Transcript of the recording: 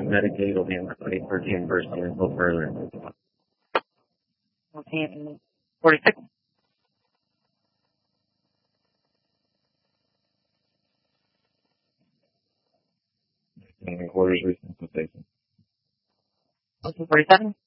Medicaid will be in place for reimbursement until further. 1446. And quarters recent station. 1447.